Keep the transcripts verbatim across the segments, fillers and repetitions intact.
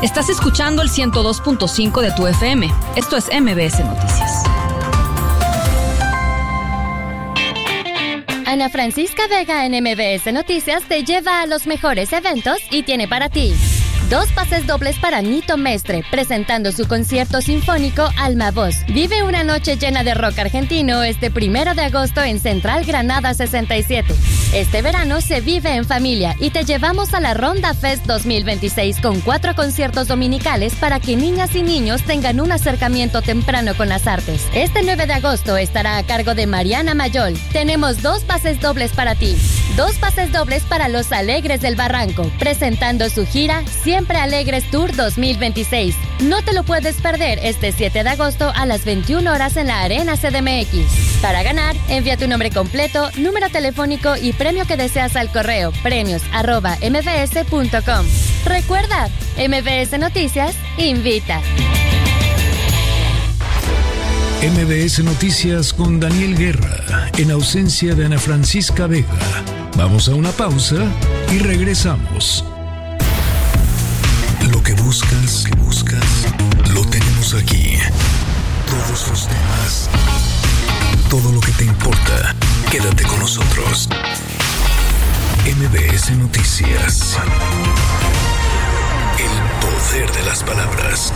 Estás escuchando el ciento dos punto cinco de tu F M. Esto es M B S Noticias. Ana Francisca Vega en M B S Noticias te lleva a los mejores eventos y tiene para ti dos pases dobles para Nito Mestre, presentando su concierto sinfónico Alma Voz. Vive una noche llena de rock argentino este primero de agosto en Central Granada sesenta y siete. Este verano se vive en familia y te llevamos a la Ronda Fest dos mil veintiséis con cuatro conciertos dominicales para que niñas y niños tengan un acercamiento temprano con las artes. Este nueve de agosto estará a cargo de Mariana Mayol. Tenemos dos pases dobles para ti. Dos pases dobles para Los Alegres del Barranco, presentando su gira Siempre Alegres Tour dos mil veintiséis. No te lo puedes perder este siete de agosto a las veintiuna horas en la Arena C D M X. Para ganar, envía tu nombre completo, número telefónico y premio que deseas al correo premios arroba mbs punto com. Recuerda, M B S Noticias invita. M B S Noticias con Daniel Guerra, en ausencia de Ana Francisca Vega. Vamos a una pausa y regresamos. Lo que buscas, que buscas, lo tenemos aquí. Todos los temas, todo lo que te importa, quédate con nosotros. M B S Noticias. El poder de las palabras.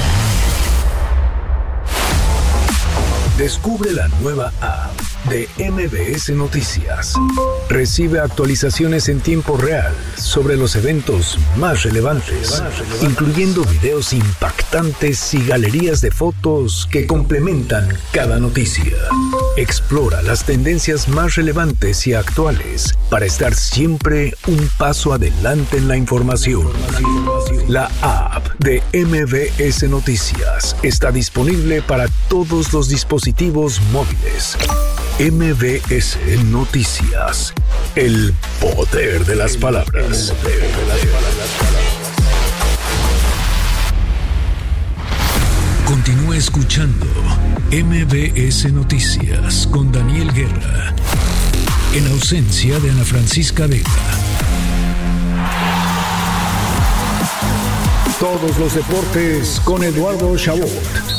Descubre la nueva app de M B S Noticias. Recibe actualizaciones en tiempo real sobre los eventos más relevantes, incluyendo videos impactantes y galerías de fotos que complementan cada noticia. Explora las tendencias más relevantes y actuales para estar siempre un paso adelante en la información. La app de M B S Noticias está disponible para todos los dispositivos móviles. M B S Noticias. El poder de las palabras. Continúa escuchando M B S Noticias con Daniel Guerra, en ausencia de Ana Francisca Vega. Todos los deportes con Eduardo Chabot.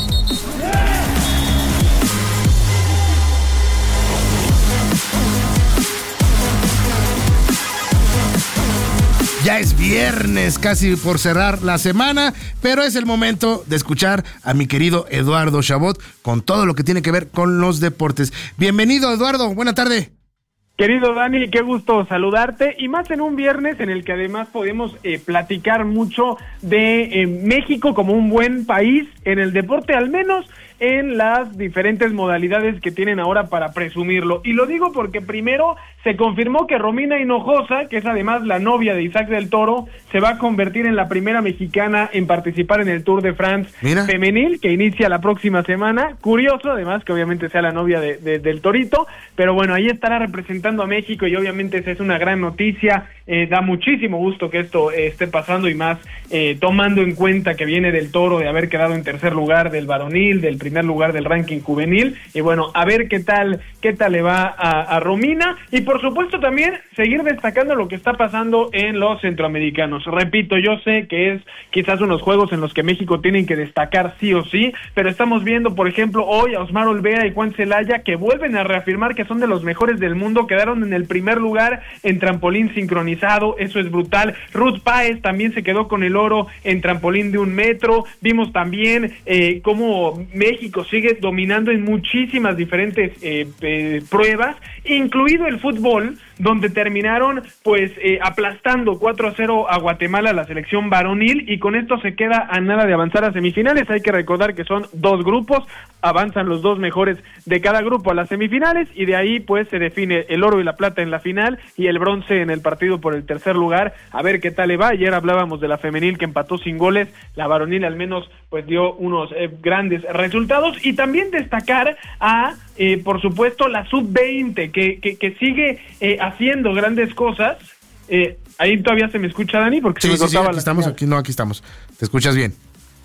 Ya es viernes, casi por cerrar la semana, pero es el momento de escuchar a mi querido Eduardo Chabot con todo lo que tiene que ver con los deportes. Bienvenido, Eduardo, buena tarde. Querido Dani, qué gusto saludarte, y más en un viernes en el que además podemos eh, platicar mucho de eh, México como un buen país en el deporte, al menos en las diferentes modalidades que tienen ahora para presumirlo. Y lo digo porque primero se confirmó que Romina Hinojosa, que es además la novia de Isaac del Toro, se va a convertir en la primera mexicana en participar en el Tour de France Mira. femenil, que inicia la próxima semana. Curioso, además, que obviamente sea la novia de, de, del Torito, pero bueno, ahí estará representando a México y obviamente esa es una gran noticia. Eh, da muchísimo gusto que esto eh, esté pasando, y más eh, tomando en cuenta que viene del Toro de haber quedado en tercer lugar del varonil, del primer lugar del ranking juvenil, y bueno, a ver qué tal qué tal le va a, a Romina, y por supuesto también seguir destacando lo que está pasando en los centroamericanos. Repito, yo sé que es quizás unos juegos en los que México tienen que destacar sí o sí, pero estamos viendo, por ejemplo, hoy a Osmar Olvera y Juan Celaya, que vuelven a reafirmar que son de los mejores del mundo, quedaron en el primer lugar en trampolín sincronizado, eso es brutal. Ruth Páez también se quedó con el oro en trampolín de un metro. Vimos también eh, cómo México sigue dominando en muchísimas diferentes eh, eh, pruebas, incluido el fútbol, donde terminaron pues eh, aplastando cuatro a cero a Guatemala, la selección varonil, y con esto se queda a nada de avanzar a semifinales. Hay que recordar que son dos grupos, avanzan los dos mejores de cada grupo a las semifinales, y de ahí pues se define el oro y la plata en la final y el bronce en el partido por el tercer lugar. A ver qué tal le va. Ayer hablábamos de la femenil que empató sin goles, la varonil al menos pues dio unos eh, grandes resultados, y también destacar a eh, por supuesto la sub veinte que, que, que sigue eh, haciendo grandes cosas. Eh, ahí todavía se me escucha, Dani, porque sí, se me sí, cortaba sí, aquí la estamos, señal. aquí no, aquí estamos. ¿Te escuchas bien?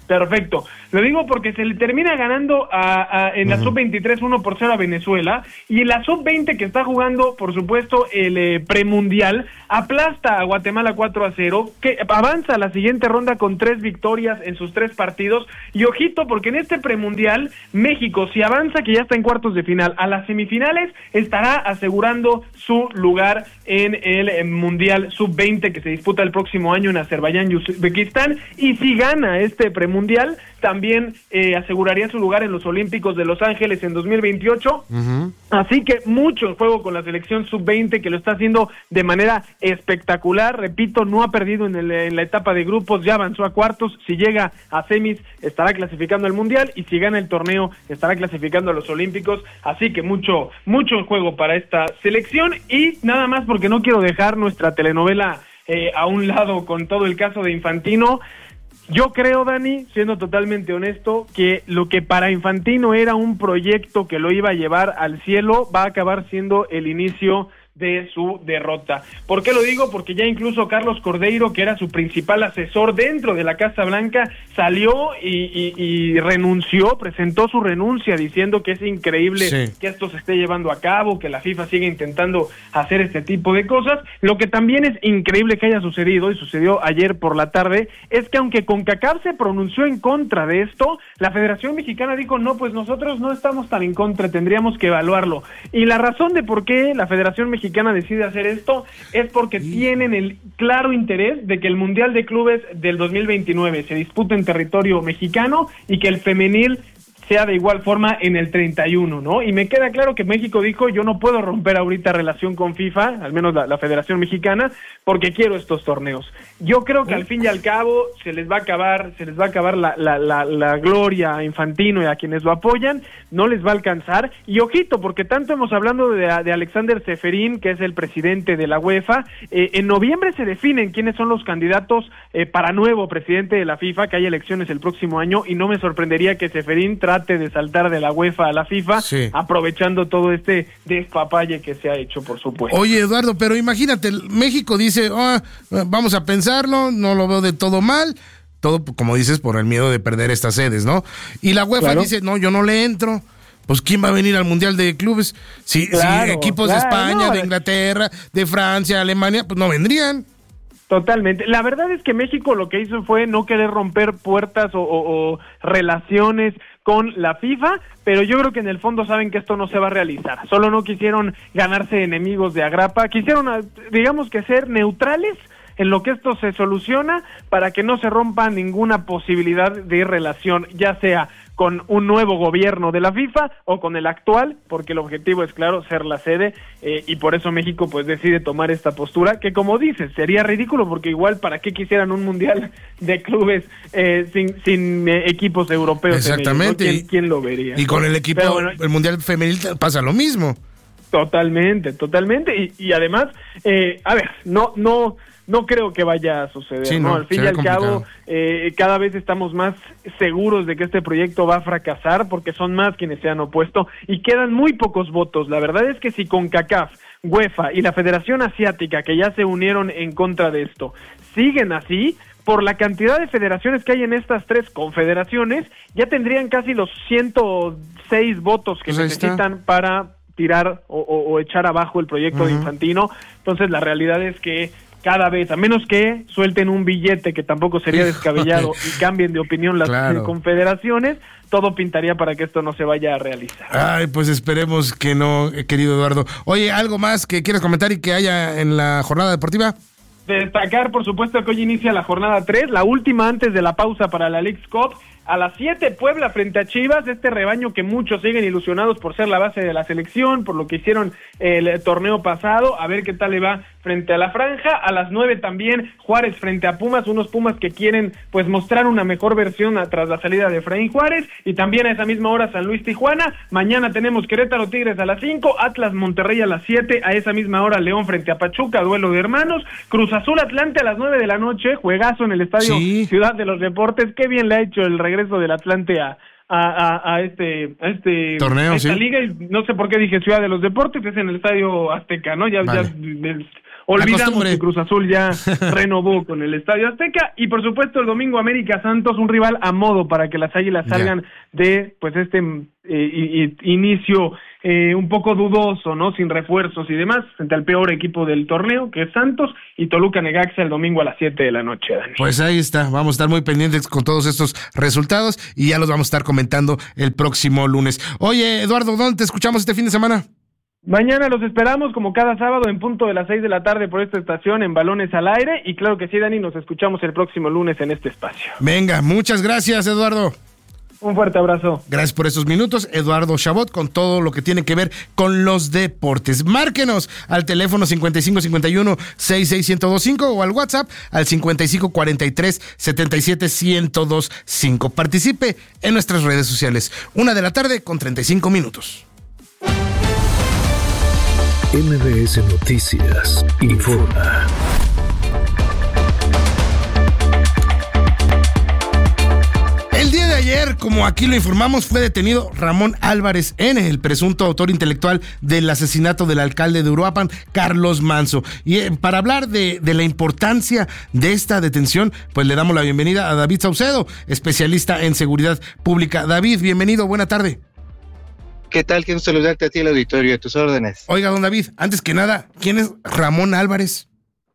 Perfecto. Lo digo porque se le termina ganando a, a, en la uh-huh. sub veintitrés uno por cero a Venezuela, y en la sub veinte que está jugando, por supuesto, el eh, premundial, aplasta a Guatemala cuatro a cero, que avanza a la siguiente ronda con tres victorias en sus tres partidos. Y ojito, porque en este premundial, México, si avanza, que ya está en cuartos de final, a las semifinales, estará asegurando su lugar en el eh, mundial sub veinte que se disputa el próximo año en Azerbaiyán y Uzbekistán. Y si gana este premundial, mundial, también eh, aseguraría su lugar en los Olímpicos de Los Ángeles en dos mil veintiocho, uh-huh. Así que mucho en juego con la selección sub veinte, que lo está haciendo de manera espectacular. Repito, no ha perdido en, el, en la etapa de grupos, ya avanzó a cuartos, si llega a semis estará clasificando al mundial, y si gana el torneo estará clasificando a los Olímpicos, así que mucho, mucho en juego para esta selección. Y nada más, porque no quiero dejar nuestra telenovela eh, a un lado con todo el caso de Infantino. Yo creo, Dani, siendo totalmente honesto, que lo que para Infantino era un proyecto que lo iba a llevar al cielo, va a acabar siendo el inicio de su derrota. ¿Por qué lo digo? Porque ya incluso Carlos Cordeiro, que era su principal asesor dentro de la Casa Blanca, salió y, y, y renunció, presentó su renuncia diciendo que es increíble sí. que esto se esté llevando a cabo, que la FIFA sigue intentando hacer este tipo de cosas. Lo que también es increíble que haya sucedido, y sucedió ayer por la tarde, es que aunque CONCACAF se pronunció en contra de esto, la Federación Mexicana dijo, no, pues nosotros no estamos tan en contra, tendríamos que evaluarlo. Y la razón de por qué la Federación Mexicana decide hacer esto es porque sí. tienen el claro interés de que el Mundial de Clubes del dos mil veintinueve se dispute en territorio mexicano, y que el femenil sea de igual forma en el treinta y uno, ¿no? Y me queda claro que México dijo, yo no puedo romper ahorita relación con FIFA, al menos la, la Federación Mexicana, porque quiero estos torneos. Yo creo que al fin y al cabo se les va a acabar, se les va a acabar la, la, la, la gloria a Infantino y a quienes lo apoyan, no les va a alcanzar. Y ojito, porque tanto hemos hablado de, de Alexander Ceferín, que es el presidente de la UEFA, eh, en noviembre se definen quiénes son los candidatos eh, para nuevo presidente de la FIFA, que hay elecciones el próximo año, y no me sorprendería que Ceferín trate de saltar de la UEFA a la FIFA, sí. aprovechando todo este despapalle que se ha hecho, por supuesto. Oye, Eduardo, pero imagínate, México dice, oh, vamos a pensarlo, no lo veo de todo mal, todo, como dices, por el miedo de perder estas sedes, ¿no? Y la UEFA claro. dice, no, yo no le entro. Pues ¿quién va a venir al Mundial de Clubes? Si, claro, si equipos claro, de España, no, de Inglaterra, de Francia, Alemania, pues no vendrían. Totalmente. La verdad es que México lo que hizo fue no querer romper puertas o, o, o relaciones con la FIFA, pero yo creo que en el fondo saben que esto no se va a realizar. Solo no quisieron ganarse enemigos de agrapa, quisieron, digamos que ser neutrales en lo que esto se soluciona, para que no se rompa ninguna posibilidad de relación, ya sea con un nuevo gobierno de la FIFA o con el actual, porque el objetivo es claro, ser la sede, eh, y por eso México pues decide tomar esta postura, que como dices, sería ridículo, porque igual para qué quisieran un mundial de clubes eh, sin, sin eh, equipos europeos. Exactamente. En ellos, ¿no? ¿Quién, ¿Quién lo vería? Y con el equipo, bueno, el mundial femenil pasa lo mismo. Totalmente, totalmente, y, y además, eh, a ver, no, no... No creo que vaya a suceder, sí, ¿no? ¿no? Al fin y al complicado. cabo, eh, cada vez estamos más seguros de que este proyecto va a fracasar, porque son más quienes se han opuesto, y quedan muy pocos votos. La verdad es que si CONCACAF, UEFA y la Federación Asiática, que ya se unieron en contra de esto, siguen así, por la cantidad de federaciones que hay en estas tres confederaciones, ya tendrían casi los ciento seis votos que pues necesitan está. para tirar o, o, o echar abajo el proyecto uh-huh. de Infantino. Entonces la realidad es que cada vez, a menos que suelten un billete, que tampoco sería descabellado, y cambien de opinión las claro. confederaciones, todo pintaría para que esto no se vaya a realizar. Ay, pues esperemos que no, querido Eduardo. Oye, ¿algo más que quieras comentar y que haya en la jornada deportiva? Destacar, por supuesto, que hoy inicia la jornada tres, la última antes de la pausa para la Leagues Cup. A las siete, Puebla frente a Chivas, este rebaño que muchos siguen ilusionados por ser la base de la selección, por lo que hicieron el torneo pasado, a ver qué tal le va frente a la franja. A las nueve también, Juárez frente a Pumas, unos Pumas que quieren pues mostrar una mejor versión tras la salida de Efraín Juárez, y también a esa misma hora San Luis Tijuana. Mañana tenemos Querétaro Tigres a las cinco, Atlas Monterrey a las siete, a esa misma hora León frente a Pachuca, duelo de hermanos, Cruz Azul Atlante a las nueve de la noche, juegazo en el estadio sí. Ciudad de los Deportes. Qué bien le ha hecho el regreso del Atlante a, a, a, a este a este torneo, a esta sí. liga, y no sé por qué dije Ciudad de los Deportes, es en el Estadio Azteca, ¿no? Ya, vale. ya del olvidamos que Cruz Azul ya renovó con el Estadio Azteca, y por supuesto el domingo América Santos, un rival a modo para que las Águilas salgan yeah. de pues este eh, y, y, inicio eh, un poco dudoso, ¿no? Sin refuerzos y demás, frente al peor equipo del torneo, que es Santos, y Toluca Necaxa el domingo a las siete de la noche, Dani. Pues ahí está, vamos a estar muy pendientes con todos estos resultados y ya los vamos a estar comentando el próximo lunes. Oye, Eduardo, ¿dónde te escuchamos este fin de semana? Mañana los esperamos como cada sábado en punto de las seis de la tarde por esta estación en Balones al Aire, y claro que sí, Dani, nos escuchamos el próximo lunes en este espacio. Venga, muchas gracias, Eduardo. Un fuerte abrazo. Gracias por estos minutos, Eduardo Chabot, con todo lo que tiene que ver con los deportes. Márquenos al teléfono cincuenta y cinco cincuenta y uno sesenta y seis ciento veinticinco o al WhatsApp al cincuenta y cinco cuarenta y tres setenta y siete ciento veinticinco. Participe en nuestras redes sociales. Una de la tarde con treinta y cinco minutos. M B S Noticias informa. El día de ayer, como aquí lo informamos, fue detenido Ramón Álvarez N., el presunto autor intelectual del asesinato del alcalde de Uruapan, Carlos Manzo. Y eh, para hablar de, de la importancia de esta detención, pues le damos la bienvenida a David Saucedo, especialista en seguridad pública. David, bienvenido, buena tarde. ¿Qué tal? Quiero saludarte a ti, el auditorio, a tus órdenes. Oiga, don David, antes que nada, ¿quién es Ramón Álvarez?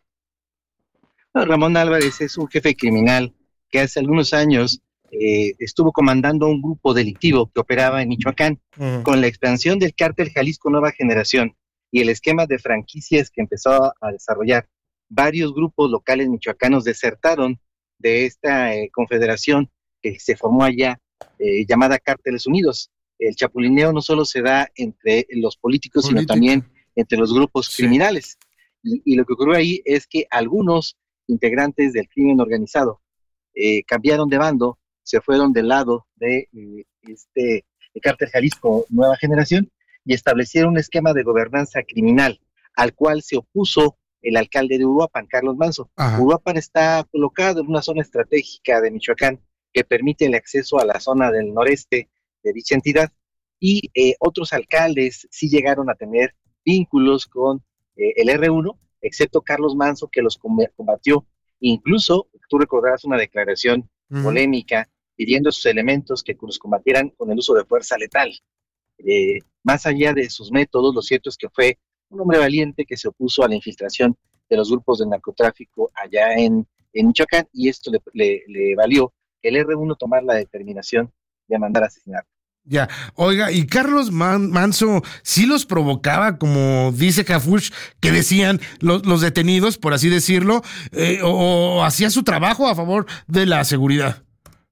No, Ramón Álvarez es un jefe criminal que hace algunos años eh, estuvo comandando un grupo delictivo que operaba en Michoacán. Uh-huh. Con la expansión del cártel Jalisco Nueva Generación y el esquema de franquicias que empezó a desarrollar, varios grupos locales michoacanos desertaron de esta eh, confederación que se formó allá, eh, llamada Cárteles Unidos. El chapulineo no solo se da entre los políticos, Política. sino también entre los grupos sí. criminales. Y, y lo que ocurrió ahí es que algunos integrantes del crimen organizado eh, cambiaron de bando, se fueron del lado de eh, este de Cártel Jalisco Nueva Generación y establecieron un esquema de gobernanza criminal al cual se opuso el alcalde de Uruapan, Carlos Manzo. Ajá. Uruapan está colocado en una zona estratégica de Michoacán que permite el acceso a la zona del noreste de dicha entidad, y eh, otros alcaldes sí llegaron a tener vínculos con eh, el erre uno, excepto Carlos Manzo, que los combatió. Incluso, tú recordarás una declaración uh-huh. polémica pidiendo a sus elementos que los combatieran con el uso de fuerza letal. Eh, más allá de sus métodos, lo cierto es que fue un hombre valiente que se opuso a la infiltración de los grupos de narcotráfico allá en, en Michoacán, y esto le, le, le valió que el erre uno tomar la determinación de mandar a asesinar. Ya, oiga, y Carlos Man- Manzo sí los provocaba, como dice Cafuch, que decían los, los detenidos, por así decirlo, eh, o, o hacía su trabajo a favor de la seguridad.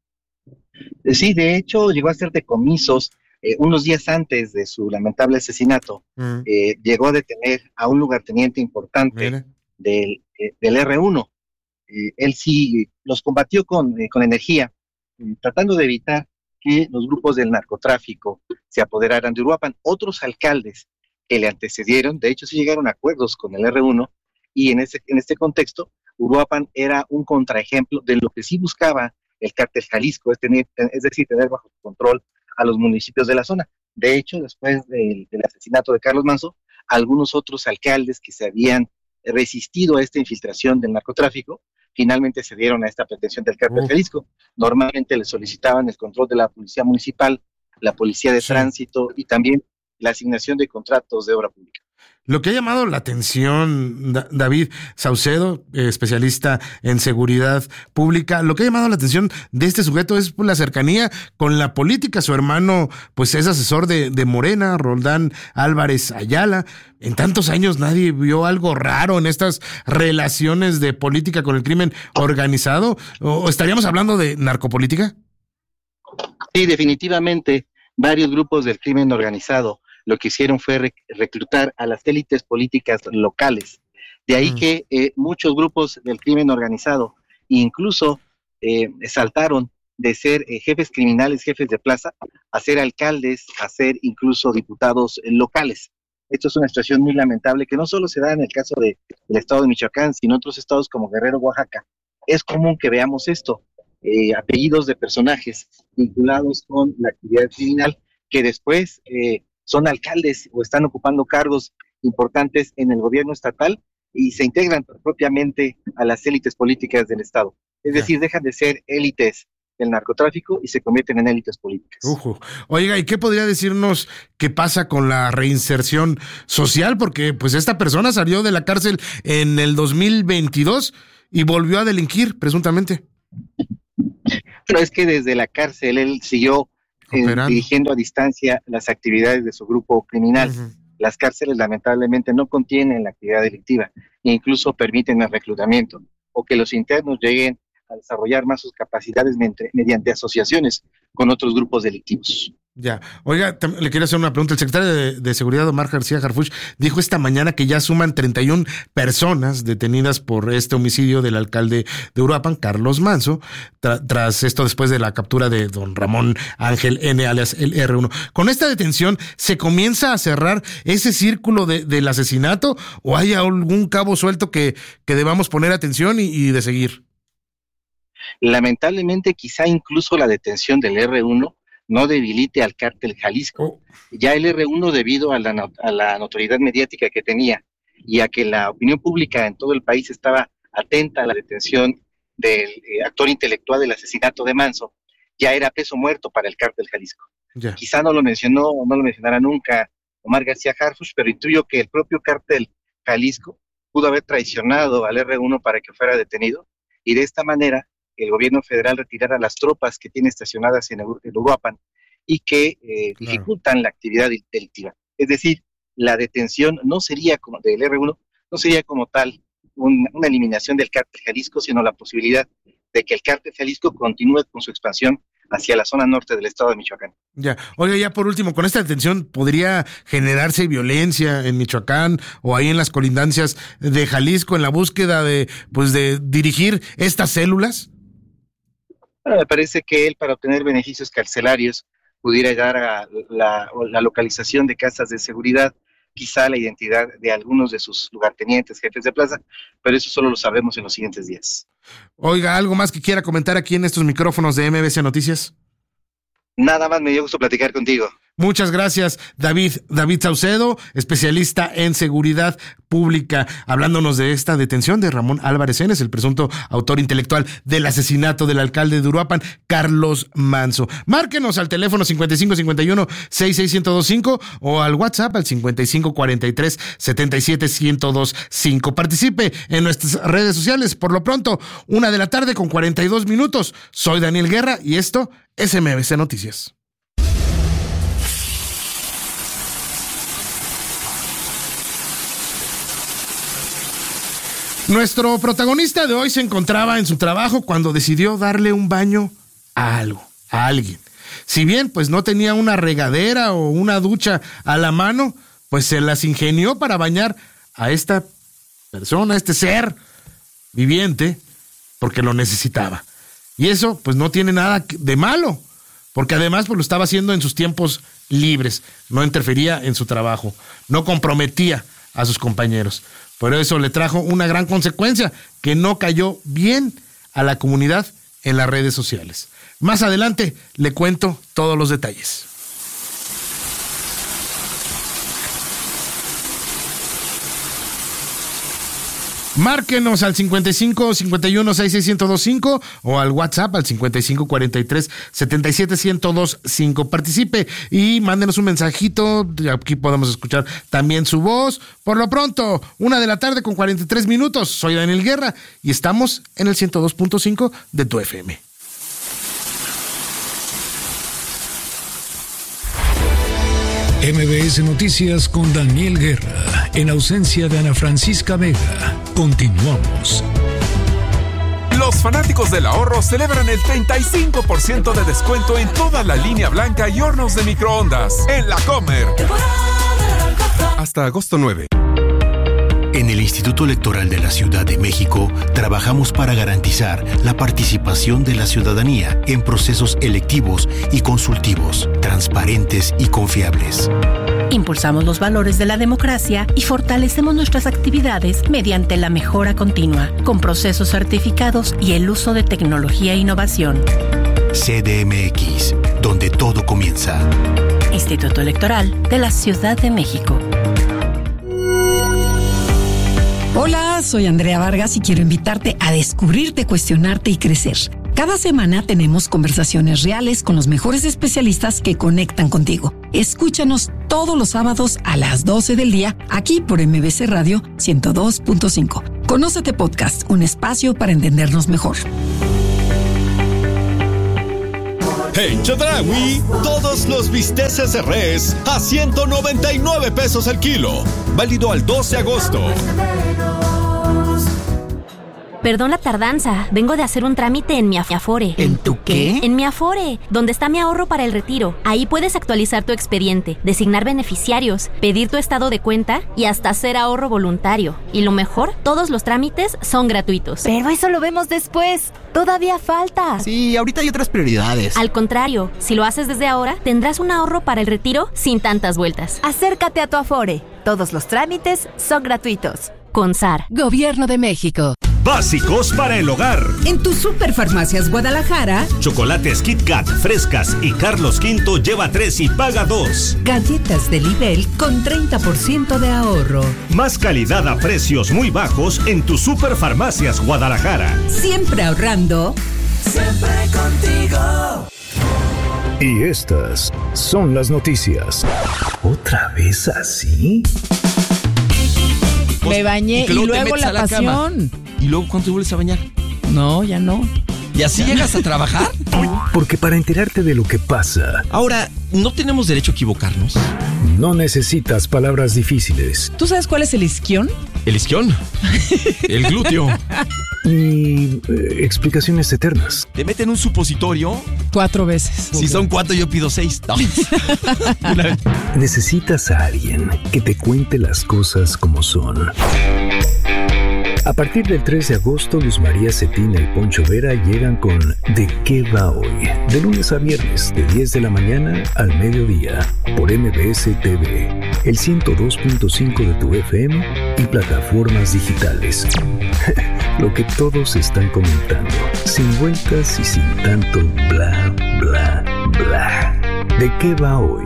Sí, de hecho llegó a hacer decomisos eh, unos días antes de su lamentable asesinato. Mm. Eh, llegó a detener a un lugarteniente importante del, eh, del erre uno. Eh, él sí los combatió con, eh, con energía, eh, tratando de evitar que los grupos del narcotráfico se apoderaran de Uruapan. Otros alcaldes que le antecedieron, de hecho sí llegaron a acuerdos con el erre uno, y en este, en este contexto, Uruapan era un contraejemplo de lo que sí buscaba el cártel Jalisco, es, tener, es decir, tener bajo control a los municipios de la zona. De hecho, después del, del asesinato de Carlos Manzo, algunos otros alcaldes que se habían resistido a esta infiltración del narcotráfico, finalmente se dieron a esta pretensión del cártel Jalisco. Normalmente le solicitaban el control de la policía municipal, la policía de sí. tránsito y también la asignación de contratos de obra pública. Lo que ha llamado la atención, David Saucedo, especialista en seguridad pública, lo que ha llamado la atención de este sujeto es la cercanía con la política. Su hermano, pues es asesor de, de Morena, Roldán Álvarez Ayala. En tantos años nadie vio algo raro en estas relaciones de política con el crimen organizado. ¿O estaríamos hablando de narcopolítica? Sí, definitivamente. Varios grupos del crimen organizado lo que hicieron fue rec- reclutar a las élites políticas locales. De ahí mm. que eh, muchos grupos del crimen organizado incluso eh, saltaron de ser eh, jefes criminales, jefes de plaza, a ser alcaldes, a ser incluso diputados eh, locales. Esto es una situación muy lamentable que no solo se da en el caso de, del estado de Michoacán, sino en otros estados como Guerrero, Oaxaca. Es común que veamos esto, eh, apellidos de personajes vinculados con la actividad criminal que después... Eh, son alcaldes o están ocupando cargos importantes en el gobierno estatal y se integran propiamente a las élites políticas del Estado. Es decir, dejan de ser élites del narcotráfico y se convierten en élites políticas. Ujú. Oiga, ¿y qué podría decirnos qué pasa con la reinserción social? Porque pues esta persona salió de la cárcel en el dos mil veintidós y volvió a delinquir, presuntamente. Bueno, es que desde la cárcel él siguió eh, dirigiendo a distancia las actividades de su grupo criminal. Uh-huh. Las cárceles lamentablemente no contienen la actividad delictiva e incluso permiten el reclutamiento o que los internos lleguen a desarrollar más sus capacidades mediante, mediante asociaciones con otros grupos delictivos. Ya. Oiga, le quiero hacer una pregunta. El secretario de, de Seguridad, Omar García Harfuch, dijo esta mañana que ya suman treinta y una personas detenidas por este homicidio del alcalde de Uruapan, Carlos Manso, tra- tras esto después de la captura de don Ramón Ángel N., alias el erre uno. ¿Con esta detención se comienza a cerrar ese círculo de, del asesinato o hay algún cabo suelto que, que debamos poner atención y, y de seguir? Lamentablemente, quizá incluso la detención del erre uno no debilite al cártel Jalisco. Oh. Ya el erre uno, debido a la, a la notoriedad mediática que tenía y a que la opinión pública en todo el país estaba atenta a la detención del eh, actor intelectual del asesinato de Manso, ya era peso muerto para el cártel Jalisco. Yeah. Quizá no lo mencionó, no lo mencionará nunca Omar García Harfuch, pero intuyo que el propio cártel Jalisco pudo haber traicionado al erre uno para que fuera detenido y de esta manera el gobierno federal retirara las tropas que tiene estacionadas en, en Uruapan y que eh, claro. dificultan la actividad delictiva. Es decir, la detención no sería como del erre uno, no sería como tal un, una eliminación del cártel Jalisco, sino la posibilidad de que el cártel Jalisco continúe con su expansión hacia la zona norte del estado de Michoacán. Ya, oiga, ya por último, ¿con esta detención podría generarse violencia en Michoacán o ahí en las colindancias de Jalisco en la búsqueda de, pues, de dirigir estas células? Me parece que él, para obtener beneficios carcelarios, pudiera llegar a la, la localización de casas de seguridad, quizá la identidad de algunos de sus lugartenientes, jefes de plaza, pero eso solo lo sabremos en los siguientes días. Oiga, ¿algo más que quiera comentar aquí en estos micrófonos de eme be ce Noticias? Nada más, me dio gusto platicar contigo. Muchas gracias, David, David Saucedo, especialista en seguridad pública, hablándonos de esta detención de Ramón Álvarez Enes, el presunto autor intelectual del asesinato del alcalde de Uruapan, Carlos Manso. Márquenos al teléfono cincuenta y cinco cincuenta y uno sesenta y seis ciento veinticinco o al WhatsApp al cincuenta y cinco cuarenta y tres setenta y siete ciento veinticinco. Participe en nuestras redes sociales. Por lo pronto, una de la tarde con cuarenta y dos minutos. Soy Daniel Guerra y esto es eme be ce Noticias. Nuestro protagonista de hoy se encontraba en su trabajo cuando decidió darle un baño a algo, a alguien. Si bien pues no tenía una regadera o una ducha a la mano, pues se las ingenió para bañar a esta persona, a este ser viviente, porque lo necesitaba. Y eso pues no tiene nada de malo, porque además pues lo estaba haciendo en sus tiempos libres, no interfería en su trabajo, no comprometía a sus compañeros. Por eso le trajo una gran consecuencia, que no cayó bien a la comunidad en las redes sociales. Más adelante le cuento todos los detalles. Márquenos al cincuenta y cinco cincuenta y uno sesenta y seis ciento veinticinco o al WhatsApp al cincuenta y cinco cuarenta y tres setenta y siete ciento veinticinco. Participe y mándenos un mensajito. Aquí podemos escuchar también su voz. Por lo pronto, una de la tarde con cuarenta y tres minutos. Soy Daniel Guerra y estamos en el ciento dos punto cinco de tu efe eme. eme be ese Noticias con Daniel Guerra, en ausencia de Ana Francisca Vega. Continuamos. Los fanáticos del ahorro celebran el treinta y cinco por ciento de descuento en toda la línea blanca y hornos de microondas en La Comer. Hasta agosto nueve. En el Instituto Electoral de la Ciudad de México trabajamos para garantizar la participación de la ciudadanía en procesos electivos y consultivos, transparentes y confiables. Impulsamos los valores de la democracia y fortalecemos nuestras actividades mediante la mejora continua, con procesos certificados y el uso de tecnología e innovación. C D M X, donde todo comienza. Instituto Electoral de la Ciudad de México. Hola, Hola, soy Andrea Vargas y quiero invitarte a descubrirte, cuestionarte y crecer. Cada semana tenemos conversaciones reales con los mejores especialistas que conectan contigo. Escúchanos todos los sábados a las doce del día aquí por M B C Radio ciento dos punto cinco. Conócete Podcast, un espacio para entendernos mejor. En Chedraui, todos los bisteces de res a ciento noventa y nueve pesos el kilo. Válido al dos de agosto. Perdón la tardanza, vengo de hacer un trámite en mi Afore. ¿En tu qué? En mi Afore, donde está mi ahorro para el retiro. Ahí puedes actualizar tu expediente, designar beneficiarios, pedir tu estado de cuenta y hasta hacer ahorro voluntario. Y lo mejor, todos los trámites son gratuitos. Pero eso lo vemos después. Todavía falta. Sí, ahorita hay otras prioridades. Al contrario, si lo haces desde ahora, tendrás un ahorro para el retiro sin tantas vueltas. Acércate a tu Afore. Todos los trámites son gratuitos. Con S A R. Gobierno de México. Básicos para el hogar. En tus Superfarmacias Guadalajara, chocolates Kit Kat, frescas y Carlos Quinto lleva tres y paga dos. Galletas de Libel con treinta por ciento de ahorro. Más calidad a precios muy bajos en tus Superfarmacias Guadalajara. Siempre ahorrando. Siempre contigo. Y estas son las noticias. ¿Otra vez así? Me bañé y, y luego la, la pasión. ¿Y luego cuándo te vuelves a bañar? No, ya no. ¿Y así llegas a trabajar? Porque para enterarte de lo que pasa... Ahora, ¿no tenemos derecho a equivocarnos? No necesitas palabras difíciles. ¿Tú sabes cuál es el isquión? ¿El isquión? El glúteo. Ni eh, explicaciones eternas. ¿Te meten un supositorio? Cuatro veces. Si son cuatro, yo pido seis. No. Necesitas a alguien que te cuente las cosas como son. A partir del tres de agosto, Luz María Cetina y Poncho Vera llegan con ¿De qué va hoy? De lunes a viernes, de diez de la mañana al mediodía, por M B S T V, el ciento dos punto cinco de tu F M y plataformas digitales. Lo que todos están comentando, sin vueltas y sin tanto bla, bla, bla. ¿De qué va hoy?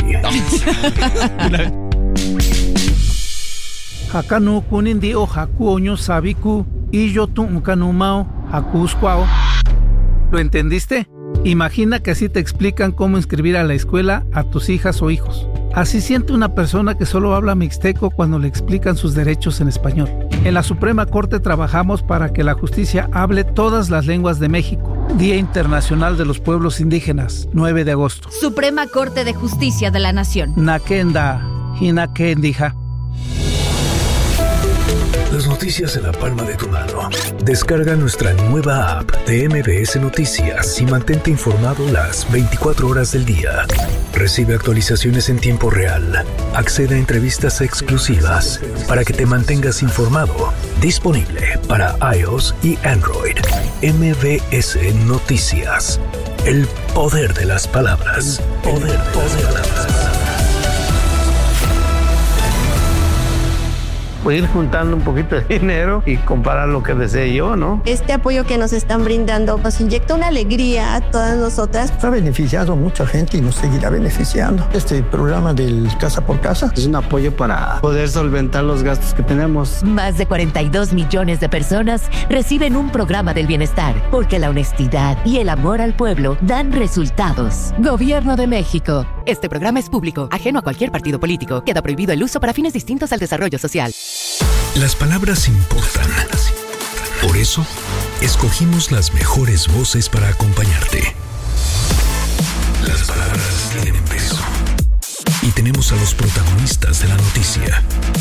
Hakanu kunindi o haku oño sabiku y yo tu unkanumao hakusquao. ¿Lo entendiste? Imagina que así te explican cómo inscribir a la escuela a tus hijas o hijos. Así siente una persona que solo habla mixteco cuando le explican sus derechos en español. En la Suprema Corte trabajamos para que la justicia hable todas las lenguas de México. Día Internacional de los Pueblos Indígenas, nueve de agosto. Suprema Corte de Justicia de la Nación. Nakenda, hinakendija. Las noticias en la palma de tu mano. Descarga nuestra nueva app de M B S Noticias y mantente informado las veinticuatro horas del día. Recibe actualizaciones en tiempo real. Accede a entrevistas exclusivas para que te mantengas informado. Disponible para iOS y Android. M B S Noticias. El poder de las palabras. Poder de las palabras. Pues ir juntando un poquito de dinero y comparar lo que desee yo, ¿no? Este apoyo que nos están brindando nos inyecta una alegría a todas nosotras. Ha beneficiado a mucha gente y nos seguirá beneficiando. Este programa del Casa por Casa es un apoyo para poder solventar los gastos que tenemos. Más de cuarenta y dos millones de personas reciben un programa del bienestar, porque la honestidad y el amor al pueblo dan resultados. Gobierno de México. Este programa es público, ajeno a cualquier partido político. Queda prohibido el uso para fines distintos al desarrollo social. Las palabras importan. Por eso, escogimos las mejores voces para acompañarte. Las palabras tienen peso. Y tenemos a los protagonistas de la noticia.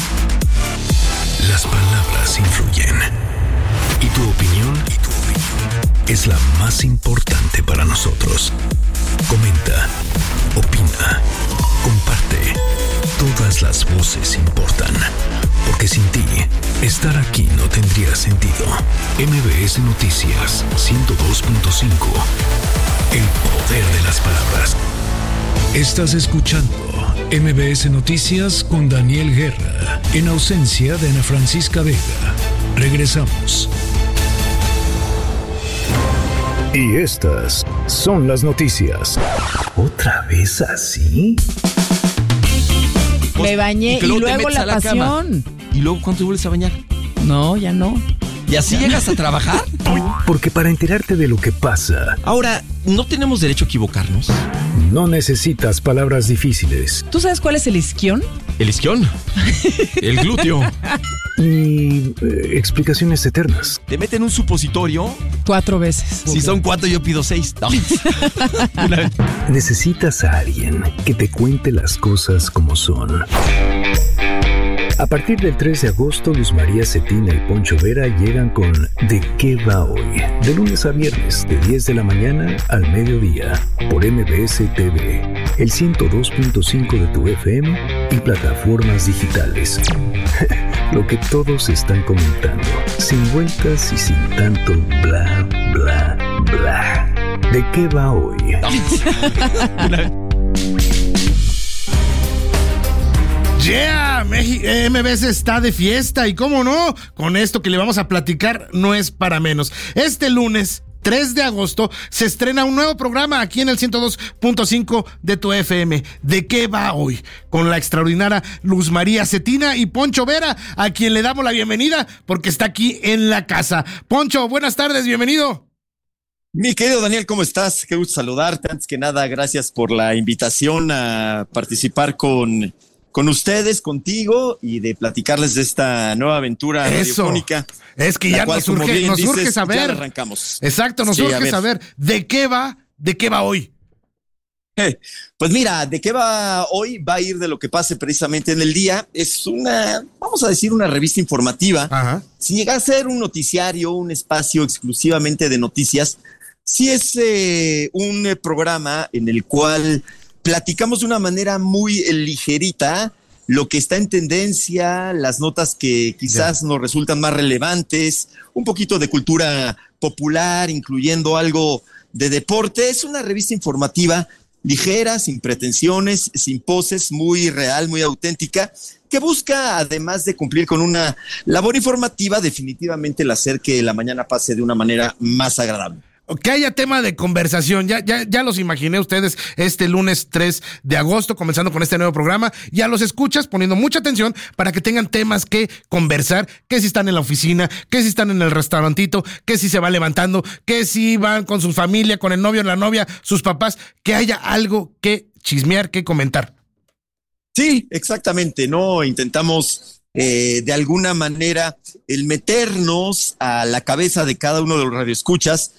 Las palabras influyen. Y tu opinión, y tu opinión es la más importante para nosotros. Comenta, opina, comparte. Todas las voces importan, porque sin ti, estar aquí no tendría sentido. M B S Noticias ciento dos punto cinco. El poder de las palabras. Estás escuchando M B S Noticias con Daniel Guerra, en ausencia de Ana Francisca Vega. Regresamos. Y estas son las noticias. ¿Otra vez así? Me bañé y, y luego la, la pasión. ¿Y luego cuándo te vuelves a bañar? No, ya no. ¿Y así llegas a trabajar? Porque para enterarte de lo que pasa... Ahora, ¿no tenemos derecho a equivocarnos? No necesitas palabras difíciles. ¿Tú sabes cuál es el isquión? ¿El isquión? El glúteo. Ni eh, explicaciones eternas. ¿Te meten un supositorio? Cuatro veces. Si son cuatro, yo pido seis. No. Necesitas a alguien que te cuente las cosas como son. A partir del tres de agosto, Luz María Cetina y Poncho Vera llegan con ¿De qué va hoy? De lunes a viernes, de diez de la mañana al mediodía, por M B S T V, el ciento dos punto cinco de tu F M y plataformas digitales. Lo que todos están comentando, sin vueltas y sin tanto bla, bla, bla. ¿De qué va hoy? Yeah, México, M B S está de fiesta y cómo no, con esto que le vamos a platicar no es para menos. Este lunes tres de agosto se estrena un nuevo programa aquí en el ciento dos punto cinco de tu F M. ¿De qué va hoy? Con la extraordinaria Luz María Cetina y Poncho Vera, a quien le damos la bienvenida porque está aquí en la casa. Poncho, buenas tardes, bienvenido. Mi querido Daniel, ¿cómo estás? Qué gusto saludarte. Antes que nada, gracias por la invitación a participar con... con ustedes, contigo, y de platicarles de esta nueva aventura Eso. radiofónica. Es que ya cual, nos surge, nos dices, surge saber. Ya arrancamos. Exacto, nos sí, surge saber de qué va, de qué va hoy. Eh, pues mira, de qué va hoy, va a ir de lo que pase precisamente en el día. Es una, vamos a decir, una revista informativa. Ajá. Si llega a ser un noticiario, un espacio exclusivamente de noticias, sí es eh, un eh, programa en el cual platicamos de una manera muy eh, ligerita lo que está en tendencia, las notas que quizás yeah. nos resultan más relevantes, un poquito de cultura popular, incluyendo algo de deporte. Es una revista informativa ligera, sin pretensiones, sin poses, muy real, muy auténtica, que busca, además de cumplir con una labor informativa, definitivamente el hacer que la mañana pase de una manera más agradable. Que haya tema de conversación, ya, ya, ya los imaginé ustedes este lunes tres de agosto, comenzando con este nuevo programa. Ya los escuchas poniendo mucha atención para que tengan temas que conversar, que si están en la oficina, que si están en el restaurantito, que si se va levantando, que si van con su familia, con el novio, la novia, sus papás, que haya algo que chismear, que comentar. Sí, exactamente, ¿no? Intentamos eh, de alguna manera el meternos a la cabeza de cada uno de los radioescuchas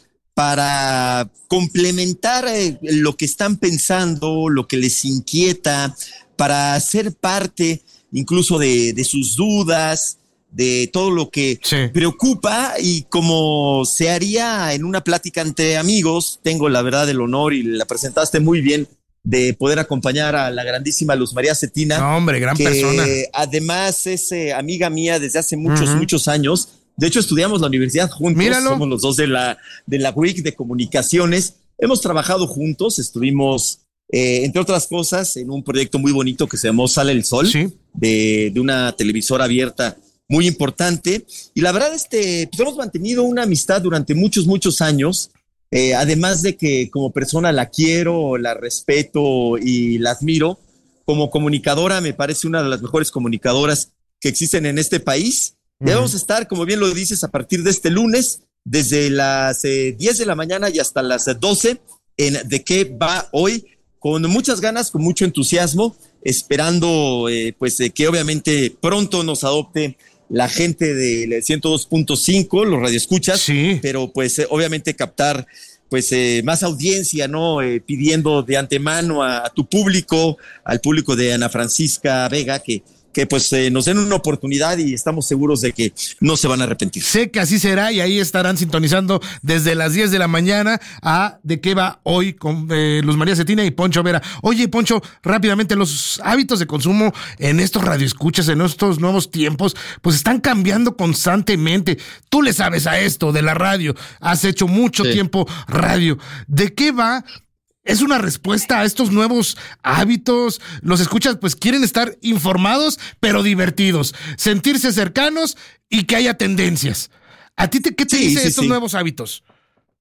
para complementar eh, lo que están pensando, lo que les inquieta, para ser parte incluso de, de sus dudas, de todo lo que sí. preocupa, y como se haría en una plática entre amigos, tengo la verdad el honor, y la presentaste muy bien, de poder acompañar a la grandísima Luz María Cetina. No, hombre, gran que persona. Además es eh, amiga mía desde hace muchos, uh-huh. muchos años. De hecho, estudiamos la universidad juntos. Míralo. Somos los dos de la, de la U I C de comunicaciones. Hemos trabajado juntos. Estuvimos, eh, entre otras cosas, en un proyecto muy bonito que se llamó Sale el Sol, sí. de, de una televisora abierta muy importante. Y la verdad, este, pues hemos mantenido una amistad durante muchos, muchos años. Eh, además de que como persona la quiero, la respeto y la admiro. Como comunicadora, me parece una de las mejores comunicadoras que existen en este país. Debemos estar, como bien lo dices, a partir de este lunes, desde las eh, diez de la mañana y hasta las doce, en ¿De qué va hoy? Con muchas ganas, con mucho entusiasmo, esperando eh, pues eh, que obviamente pronto nos adopte la gente del ciento dos punto cinco, los radioescuchas, sí. pero pues eh, obviamente captar pues eh, más audiencia, ¿no? Eh, pidiendo de antemano a, a tu público, al público de Ana Francisca Vega, que que pues eh, nos den una oportunidad, y estamos seguros de que no se van a arrepentir. Sé que así será, y ahí estarán sintonizando desde las diez de la mañana a ¿De qué va hoy? Con eh, Luz María Cetina y Poncho Vera. Oye, Poncho, rápidamente, los hábitos de consumo en estos radioescuchas, en estos nuevos tiempos, pues están cambiando constantemente. Tú le sabes a esto de la radio, has hecho mucho sí. tiempo radio. ¿De qué va? ¿Es una respuesta a estos nuevos hábitos? Los escuchas, pues quieren estar informados, pero divertidos, sentirse cercanos y que haya tendencias. ¿A ti te, qué te sí, dice sí, estos sí. nuevos hábitos?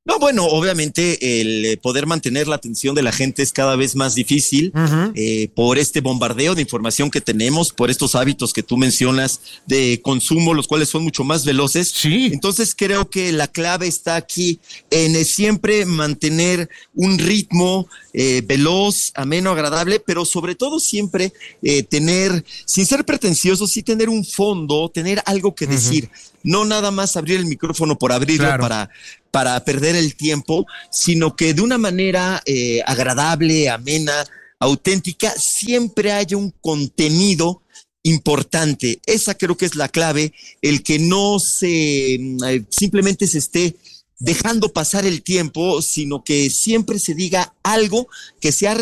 No, bueno, obviamente el poder mantener la atención de la gente es cada vez más difícil uh-huh. eh, por este bombardeo de información que tenemos, por estos hábitos que tú mencionas de consumo, los cuales son mucho más veloces. Sí. Entonces creo que la clave está aquí en eh, siempre mantener un ritmo eh, veloz, ameno, agradable, pero sobre todo siempre eh, tener, sin ser pretenciosos, sí tener un fondo, tener algo que uh-huh. decir. No nada más abrir el micrófono por abrirlo claro. para, para perder el tiempo, sino que de una manera eh, agradable, amena, auténtica, siempre haya un contenido importante. Esa creo que es la clave, el que no se eh, simplemente se esté dejando pasar el tiempo, sino que siempre se diga algo que sea